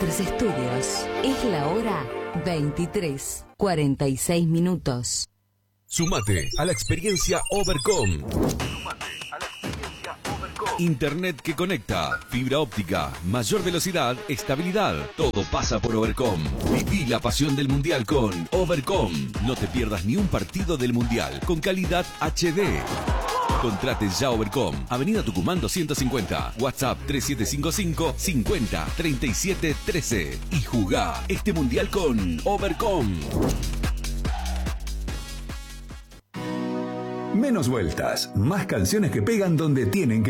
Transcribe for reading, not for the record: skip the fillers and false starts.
nuestros estudios. Es la hora 23:46. Sumate a la experiencia Overcom. Internet que conecta, fibra óptica, mayor velocidad, estabilidad. Todo pasa por Overcom. Viví la pasión del Mundial con Overcom. No te pierdas ni un partido del Mundial con calidad HD. Contrate ya Overcom. Avenida Tucumán 250. WhatsApp 3755 50 37 13. Y jugá este Mundial con Overcom. Menos vueltas, más canciones que pegan donde tienen que